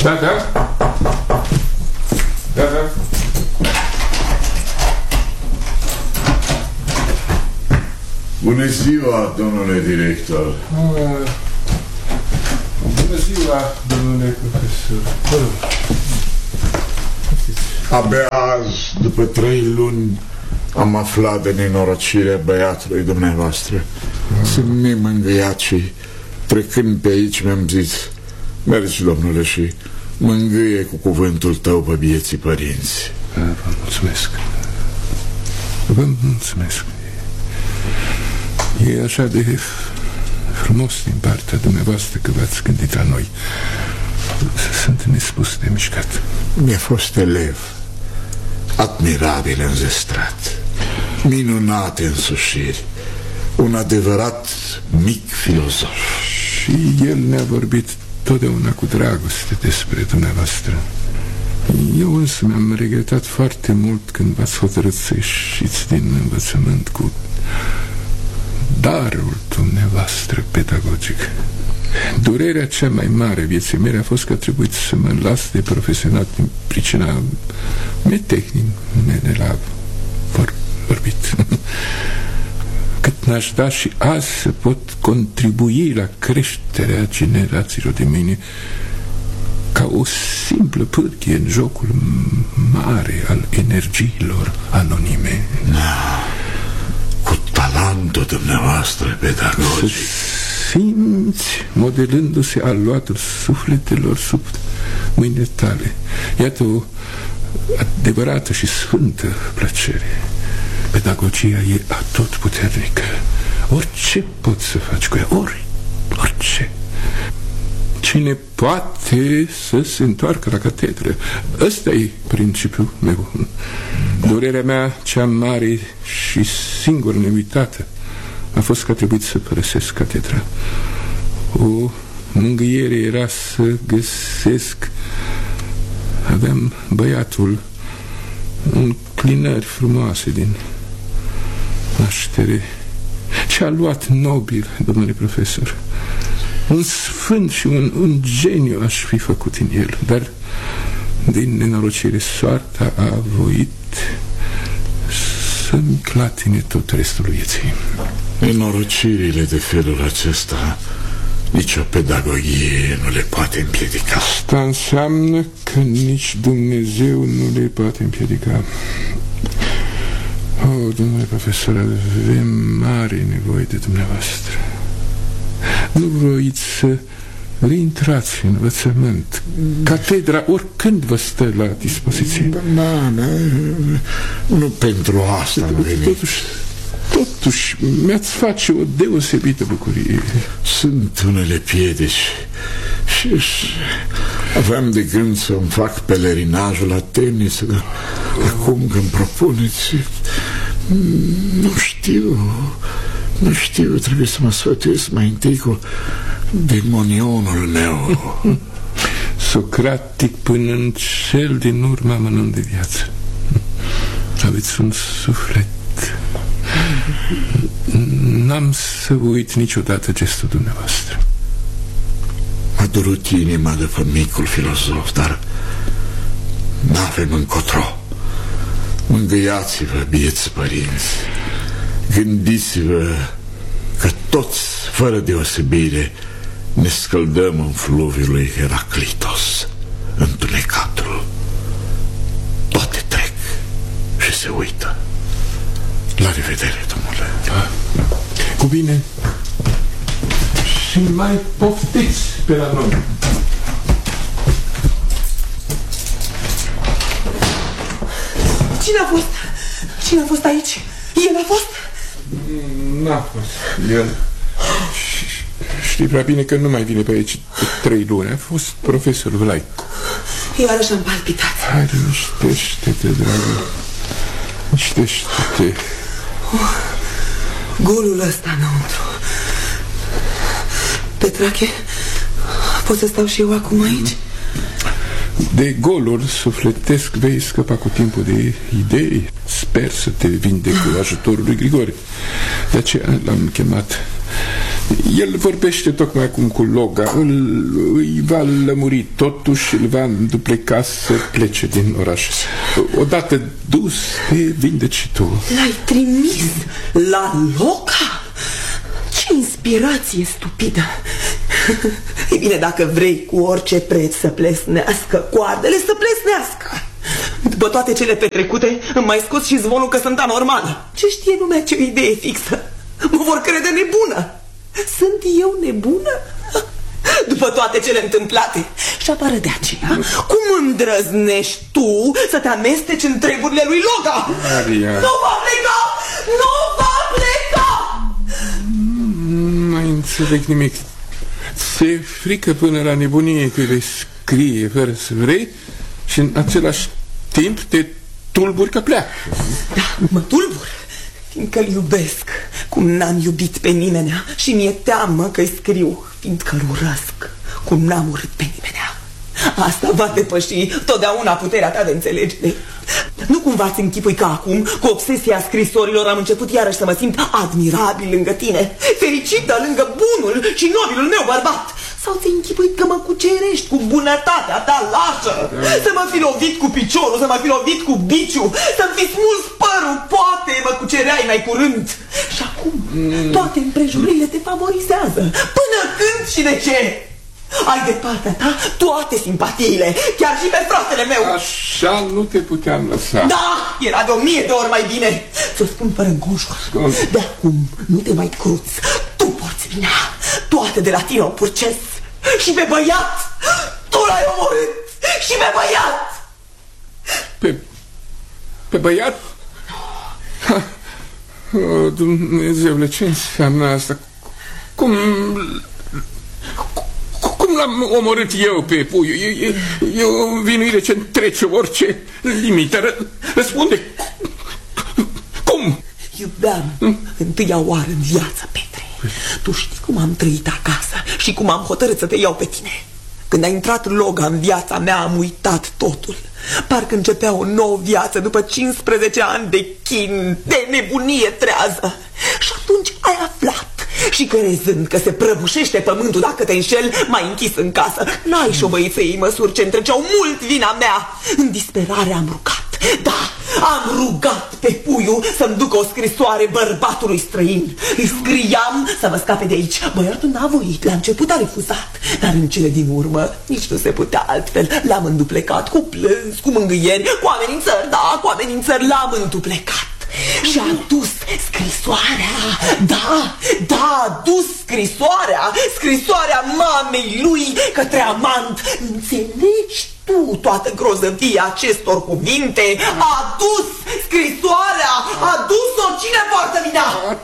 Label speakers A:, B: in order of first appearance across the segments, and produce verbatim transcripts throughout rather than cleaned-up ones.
A: Da, da. Da, da.
B: Bună ziua, domnule director.
A: Uh, bună ziua, domnule profesor.
B: Abia azi, după trei luni, am aflat de nenorocirea băiatului dumneavoastră. uh. Sunt nemângâiat și, trecând pe aici, mi-am zis: mergi, domnule, și mângâie cu cuvântul tău pe vieții părinți.
A: uh, Vă mulțumesc. Vă mulțumesc. E așa de frumos din partea dumneavoastră că v-ați gândit la noi. Sunt nespus de mișcat.
B: Mi-a fost elev, admirabil înzestrat, minunate însușiri, un adevărat mic filozof.
A: Și el ne-a vorbit totdeauna cu dragoste despre dumneavoastră. Eu însă mi-am regretat foarte mult când v-ați hotărât să ieșiți din învățământ cu darul dumneavoastră pedagogic. Durerea cea mai mare vieții mele a fost că a trebuit să mă las de profesionat din pricina metehnic de la vor, vorbit. Cât n-aș da și azi să pot contribui la creșterea generațiilor de mâine ca o simplă pârghie în jocul mare al energiilor anonime.
B: Da. Cu talentul dumneavoastră pedagogic
A: simți modelându-se aluatul sufletelor sub mâinile tale. Iată o adevărată și sfântă plăcere. Pedagogia e atotputernică. Orice poți să faci cu ea, ori, orice. Cine poate să se întoarcă la catedră. Ăsta e principiul meu. Durerea mea cea mare și singură neuitată a fost că a trebuit să părăsesc catedra. O mângâiere era să găsesc. Aveam băiatul înclinări frumoase din naștere. Ce-a luat nobil, domnule profesor. Un sfânt și un, un geniu aș fi făcut în el. Dar din nenorocire soarta a voit să-mi clatine tot restul vieții.
B: Nenorocirile de felul acesta nici o pedagogie nu le poate împiedica.
A: Asta înseamnă că nici Dumnezeu nu le poate împiedica. Oh, domnule profesor, avem mare nevoie de dumneavoastră. Nu vroiți să reintrați în învățământ. Catedra oricând vă stă la dispoziție.
B: Da, da, nu pentru asta am venit.
A: Totuși, totuși mi-ați face o deosebită bucurie.
B: Sunt unele piedici și, și aveam de gând să-mi fac pelerinajul la tenis, dar acum când propuneți, nu știu, nu știu, trebuie să mă sfătuiesc mai întâi cu demonionul meu.
A: Socratic până în cel din urmă amănunt de viață. Aveți un suflet. N-am să uit niciodată gestul dumneavoastră.
B: M-a durut inima după micul filozof, dar n-avem încotro. Mângâiați-vă, bieți părinți. Gândiți-vă că toți, fără deosebire, ne scăldăm în fluviul lui Heraclitos, întunecatul. Toate trec și se uită. La revedere, domnule.
A: Da. Cu bine. Și mai poftiți pe la noi.
C: Cine a fost? Cine a fost aici? El a fost?
A: N-a fost el. Știi prea bine că nu mai vine pe aici de trei luni. A fost profesorul Vlaicu.
C: Iarăși am palpitat.
A: Hai, liniștește-te, dragă. Liniștește-te.
C: uh, Golul ăsta înăuntru. Petrache, pot să stau și eu acum aici?
A: De goluri sufletesc vei scăpa cu timpul de idei. Sper să te vindec cu ajutorul lui Grigore. De aceea l-am chemat. El vorbește tocmai acum cu Loga. Îl, îi va lămuri totuși, îl va îndupleca să plece din oraș. Odată dus pe vindecitul.
C: L-ai trimis la Loga? Ce inspirație stupidă! E bine, dacă vrei cu orice preț să plesnească coardele, să plesnească. După toate cele petrecute, îmi mai scos și zvonul că sunt anormală. Ce știe lumea ce o idee fixă? Mă vor crede nebună. Sunt eu nebună? După toate cele întâmplate. Și apară de aceea, cum îndrăznești tu să te amesteci în treburile lui Loga?
A: Maria.
C: Nu va pleca! Nu va pleca!
A: Nu mai înțeleg nimic. Se frică până la nebunie că le scrie fără să vrei și în același timp te tulburi că pleacă.
C: Da, mă tulbur, fiindcă-l iubesc cum n-am iubit pe nimenea și mi-e teamă că-i scriu, fiindcă-l urăsc cum n-am urât pe nimenea. Asta va depăși totdeauna puterea ta de înțelegere. Nu cumva ți închipui că acum, cu obsesia scrisorilor, am început iarăși să mă simt admirabil lângă tine, fericită lângă bunul și nobilul meu bărbat? Sau ți închipui că mă cucerești cu bunătatea ta lașă? Să mă fi lovit cu piciorul, să mă fi lovit cu biciu, să-mi fi smuls părul, poate mă cucereai mai curând. Și acum toate împrejurile te favorizează. Până când și de ce? Ai de partea ta toate simpatiile, chiar și pe fratele meu.
A: Așa nu te puteam lăsa.
C: Da, era de o mie de ori mai bine. Ți-o spun fără înconjur. De acum nu te mai cruți. Tu porți vina. Toate de la tine o purces. Și pe băiat tu l-ai omorât. Și pe băiat.
A: Pe... pe băiat? Ha. O, Dumnezeule, ce înseamnă asta? Cum... Cum l-am omorât eu pe puiu? E, e, e o vinuire ce trece orice limită. Răspunde. Cum?
C: Iubeam hmm? întâia oară în viață, Petre. Tu știi cum am trăit acasă și cum am hotărât să te iau pe tine. Când a intrat Loga în viața mea, am uitat totul. Parcă începea o nouă viață după cincisprezece ani de chin, de nebunie trează. Și atunci ai aflat. Și crezând că se prăbușește pământul dacă te înșel, m-ai închis în casă. N-ai șobăiței măsuri ce întreceau mult vina mea. În disperare am rugat. Da, am rugat pe puiu să-mi ducă o scrisoare bărbatului străin. Îi scriam să mă scape de aici. Băiatul n-a voit, la început a refuzat, dar în cele din urmă nici nu se putea altfel. L-am înduplecat cu plâns, cu mângâieri, cu amenințări. Da, cu amenințări l-am înduplecat. Și a dus scrisoarea. Da, da, a dus scrisoarea. Scrisoarea mamei lui către amant. Înțelegi tu toată grozăvia acestor cuvinte? A dus scrisoarea. A dus-o. Cine poartă vina?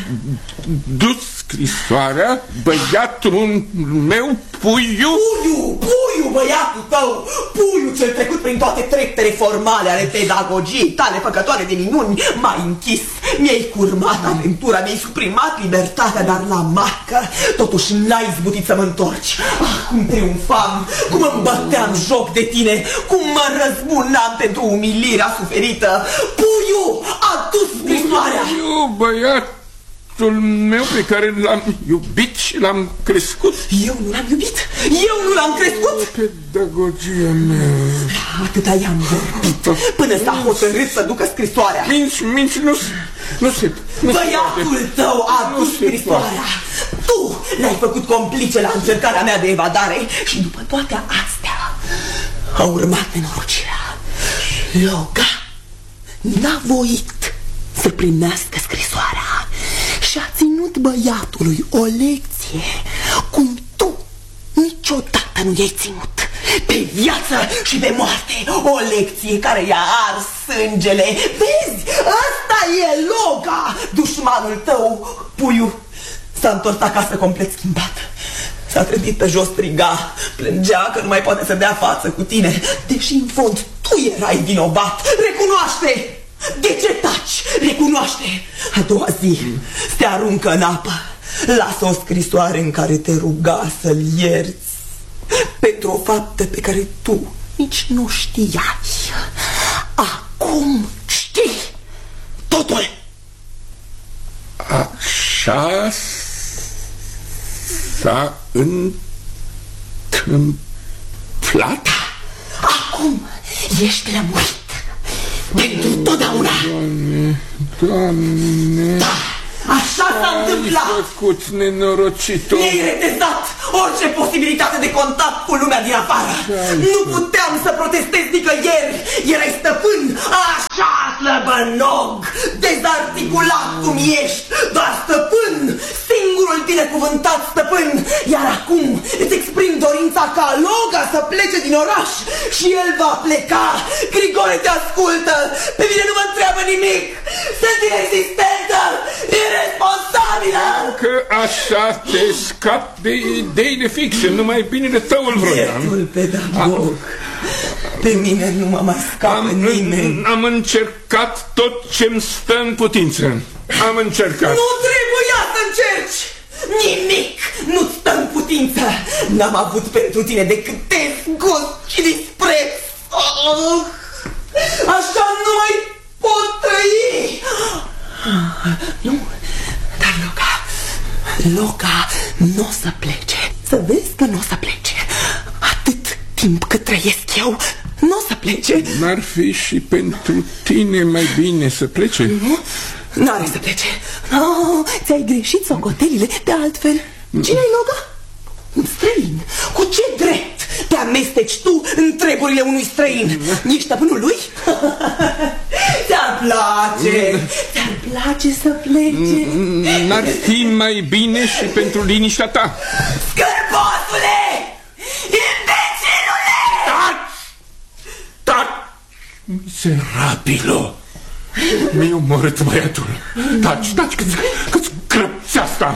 A: Dus scrisoarea băiatul meu, puiu?
C: Puiu, puiu, băiatul tău. Puiu cel trecut prin toate treptele formale ale pedagogiei tale făcătoare de minuni. M-ai închis, mi-ai curmat aventura, mi-ai suprimat libertatea, dar la marcă totuși n-ai izbutit să mă întorci. Ah, cum triumfam, cum îmi băteam joc de tine, cum mă răzbunam pentru umilirea suferită. Puiu a dus scrisoarea.
A: Puiu, băiat meu pe care l-am iubit și l-am crescut.
C: Eu nu l-am iubit, eu nu l-am crescut.
A: Pedagogia mea.
C: Atâta i-am vorbit până s-a hotărât să ducă scrisoarea.
A: Minci, minci, nu, nu se nu
C: Băiatul
A: se
C: tău a dus scrisoarea. Tu l-ai făcut complice la încercarea mea de evadare. Și după toate astea a urmat nenorocirea. Loga n-a voit să primească scrisoarea și a ținut băiatului o lecție cum tu niciodată nu i-ai ținut. Pe viață și pe moarte. O lecție care i-a ars sângele. Vezi, ăsta e Loga, dușmanul tău. Puiu s-a întors acasă complet schimbat. S-a trezit pe jos, striga, plângea că nu mai poate să dea față cu tine, deși în fond tu erai vinovat. Recunoaște! De ce taci? Recunoaște! A doua zi te aruncă în apă. Lasă o scrisoare în care te ruga să-l ierți pentru o faptă pe care tu nici nu știai. Acum știi totul.
A: Așa s-a întâmplat?
C: Acum ești lămurit pentru totdeauna.
A: Doamne, Doamne,
C: da, așa s-a întâmplat.
A: Ai făcut, nenorocitor.
C: Mi-ai retezat orice posibilitate de contact cu lumea din afară. Nu puteam să protestez nicăieri. Erai stăpân, așa slăbănog, dezarticulat cum ești, dar stăpân, singurul binecuvântat stăpân. Iar acum îți exprim dorința ca Loga să plece din oraș și el va pleca. Grigore te ascultă, pe mine nu mă întreabă nimic. Sunt inexistentă, irresponsabilă.
A: Că așa te scapi de idei de fiction, numai bine de tăul vroiam.
C: Bietul pedagog, pe mine nu mă mai scapă
A: am,
C: nimeni.
A: Am încercat tot ce-mi stă în putință. Am încercat.
C: Nu trebuia să încerci! Nimic nu-ți stă în putință. N-am avut pentru tine decât dezgust și dispreț. Oh, așa nu mai pot trăi. Nu, dar Loga, Loga nu o să plece. Să vezi că nu o să plece. Atât timp cât trăiesc eu, nu o să plece.
A: N-ar fi și pentru tine mai bine să plece?
C: Nu, n-are să plece. No, ți-ai greșit socotelile. De altfel, cine-i Loga? Un străin. Cu ce drept te amesteci tu în treburile unui străin? Ești stăpânul lui? Ți-ar place, ți-ar place să plece.
A: N-ar fi mai bine și pentru liniștea ta?
C: Scârbosule! Imbecilule!
A: Taci! Taci! Miserabilo! Mi-a omorât băiatul. Taci, taci, că-ți că-ți crăpți asta!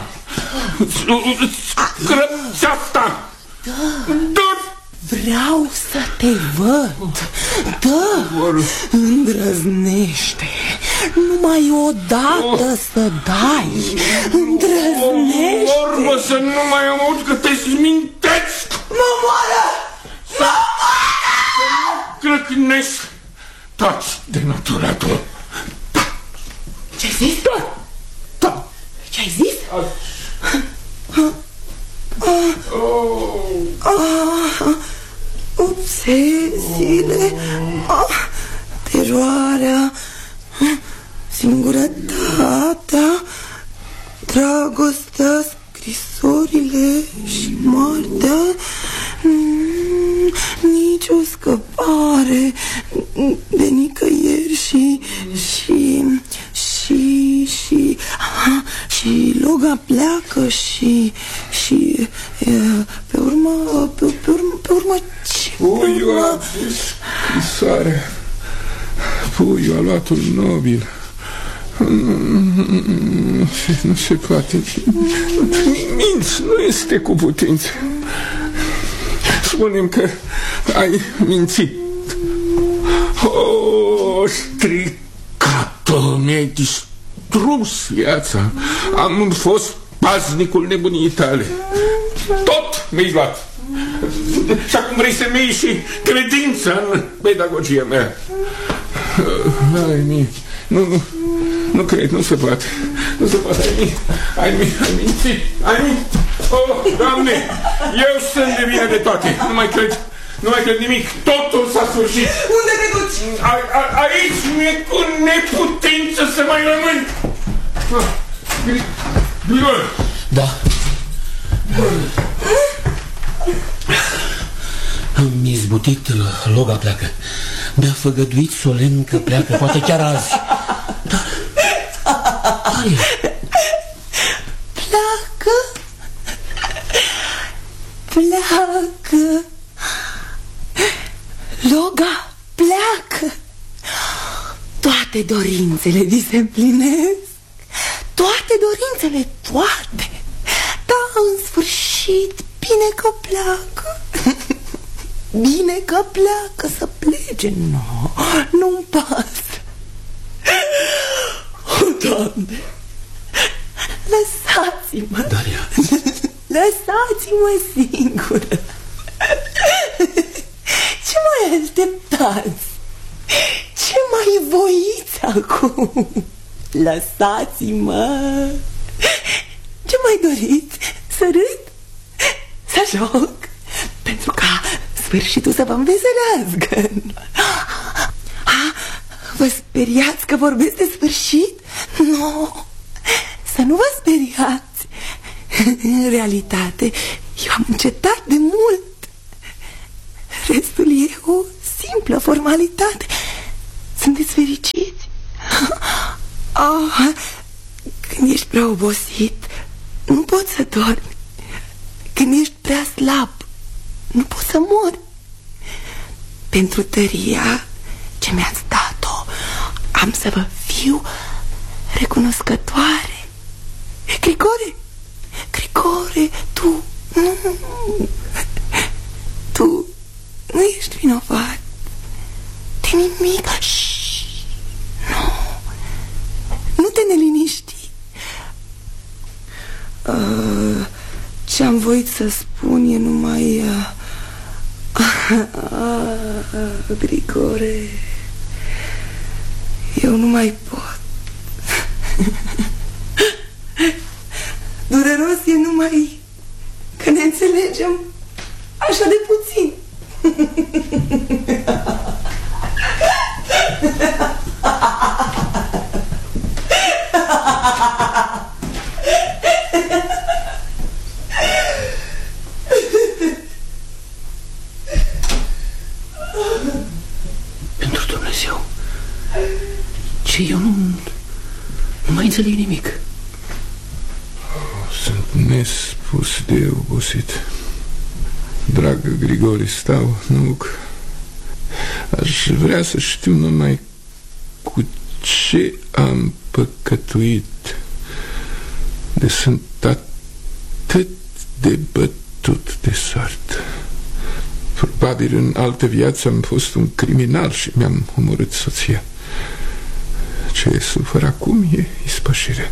A: Îți crăpți asta!
C: Da! Vreau să te văd. Da, îndrăznește. Numai odată să dai. Îndrăznește.
A: O vorbă să nu mai aud că te smintesc.
C: Mă moară! Mă moară!
A: Crăcnesc. Taci, denaturatul.
C: Ce-ai zis?
A: Da, da.
C: Ce-ai zis? Obsesiile, teroarea, singurătatea, dragostea, scrisorile și moartea. Nici o scăpare de nicăieri și și și și aha, și Loga pleacă și și pe urmă pe, pe urmă pe urmă ce?
A: Puiul a pus scrisoarea. Puiul a luat un nobil. Nu se, nu se poate. Minți, nu este cu putință. Spune-mi că ai mințit. O, stricat-o, mi-ai distrus viața. Am fost paznicul nebuniei tale. Tot mi-ai luat. Și acum vrei să-mi iei și credința în pedagogia mea. Ai mie, nu, nu, nu cred, nu se poate. Nu se poate, ai mie, ai mie, ai mințit, ai mințit. Oh, Doamne, eu sunt de vină de toate. Nu mai cred, nu mai cred nimic. Totul s-a sfârșit.
C: Unde te duci?
A: A, a, aici mi-e cu neputință să mai rămân. Grigore.
D: Da. Am izbutit, Loga pleacă. Mi-a făgăduit solemn că pleacă, poate chiar azi. Dar, dar e.
C: Pleacă? Pleacă. Loga pleacă. Toate dorințele vi se împlinesc. Toate dorințele, toate. Da, în sfârșit, bine că pleacă. Bine că pleacă, să plece. Nu, nu-mi pasă. O, Doamne, lăsați-mă.
D: Daria.
C: Lăsați-mă singură. Ce mai așteptați? Ce mai voiți acum? Lăsați-mă. Ce mai doriți? Să râd? joc, pentru ca sfârșitul să vă înveselească. Ha, vă speriați că vorbesc de sfârșit? Nu, să nu vă speriați. În realitate, eu am încetat de mult. Restul e o simplă formalitate. Sunteți fericiți? Oh, când ești prea obosit, nu poți să dormi. Când ești prea slab, nu poți să mori. Pentru tăria ce mi-ați dat-o, am să vă fiu recunoscătoare. Grigore, Grigore, tu nu, tu nu ești vinovat de nimic. Șii, nu, nu te neliniști. uh, Ce-am voit să spun e numai uh, uh, Grigore, eu nu mai pot. Dureros e numai că ne înțelegem așa de puțin.
D: Pentru Dumnezeu, ce eu nu, nu mai înțeleg nimic.
A: Sunt nespus de obosit. Dragă Grigori, stau, nu, aș vrea să știu numai cu ce am păcătuit de sunt atât de bătut de soartă. Probabil în altă viață am fost un criminal și mi-am omorât soția. Ce sufăr acum e ispășire.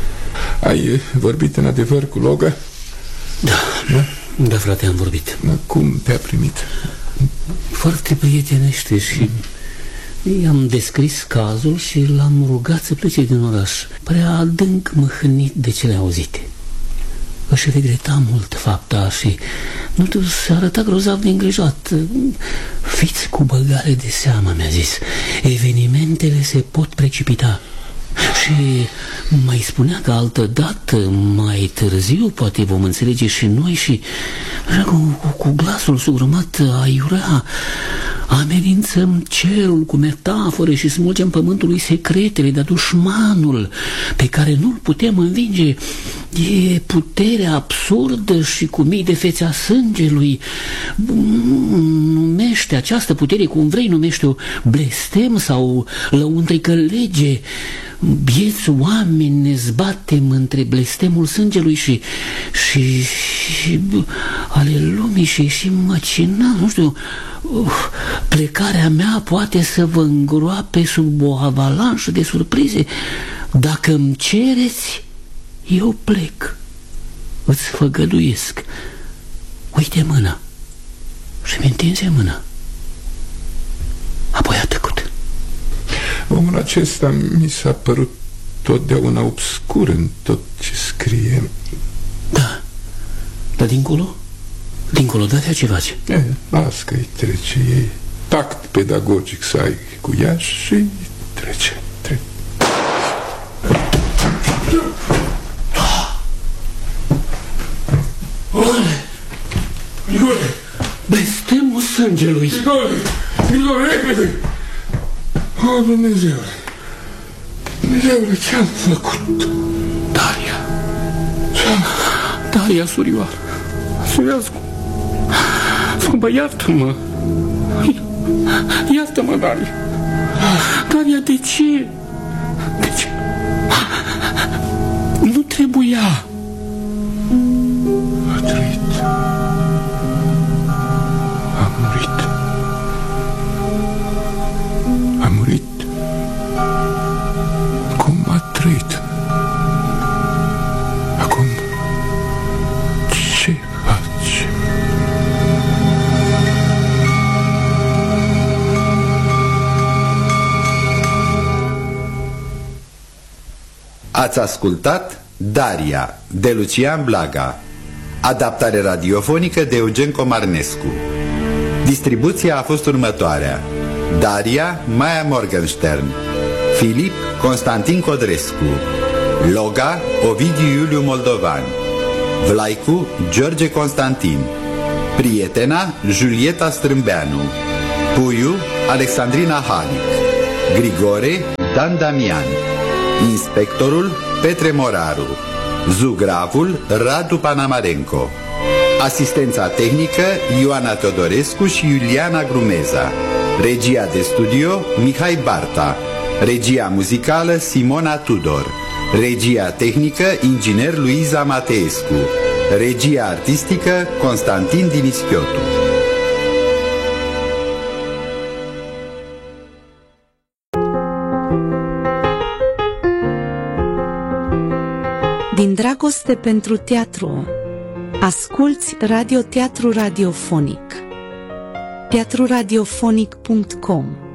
A: Ai vorbit în adevăr cu Loga?
D: Da, da, da, frate, am vorbit.
A: Cum te-a primit?
D: Foarte prietenește și i-am descris cazul și l-am rugat să plece din oraș. Părea adânc mâhnit de cele auzite. Își regreta mult fapta și nu știu, se arăta grozav de îngrijat. Fiți cu băgare de seamă, mi-a zis. Evenimentele se pot precipita. Și mai spunea că altă dată, mai târziu, poate vom înțelege și noi. Și așa, cu, cu, cu glasul sugrumat aiurea: amenințăm cerul cu metafore și smulgem pământului secretele, dar dușmanul pe care nu-l putem învinge e puterea absurdă și cu mii de fețe a sângelui. Numește această putere, cum vrei, numește-o blestem sau lăuntrică lege. Bieți oameni ne zbatem între blestemul sângelui și, și, și ale lumii și ieșim măcinăm. Nu știu, uh, plecarea mea poate să vă îngroape sub o avalanșă de surprize. Dacă îmi cereți, eu plec. Îți făgăduiesc. Uite mâna. Și mi întinse mâna. Apoi a tăcut.
A: Omul acesta mi s-a părut totdeauna obscur în tot ce scrie.
D: Da, dar dincolo? Dincolo, da, de ce face?
A: E, las că-i trece. E tact pedagogic să ai cu ea și trece, trece.
D: Ole! Grigore! Blestemul sângelui!
A: Grigore! Grigore, repede! O, Dumnezeule! Dumnezeule, ce-am făcut?
D: Daria! Ce-am? Daria, surioară! Surioară, scumpă, iartă-mă! Iartă-mă, Daria! Daria, de ce? De ce? Nu trebuia!
A: A trăit. A murit. A murit. Cum a trăit? Acum ce face?
E: Ați ascultat Daria de Lucian Blaga, Adaptare radiofonică de Eugen Comarnescu. Distribuția a fost următoarea: Daria Maia Morgenstern, Filip Constantin Codrescu, Loga Ovidiu Iuliu Moldovan, Vlaicu George Constantin, Prietena Julieta Strâmbeanu, Puiu Alexandrina Halic, Grigore Dan Damian, Inspectorul Petre Moraru, Zugravul Radu Panamarenco, asistența tehnică Ioana Teodorescu și Iuliana Grumeza, regia de studio Mihai Barta, regia muzicală Simona Tudor, regia tehnică inginer Luiza Mateescu, regia artistică Constantin Dinischiotu.
F: Din dragoste pentru teatru, asculți radioteatru radiofonic. teatru radiofonic punct com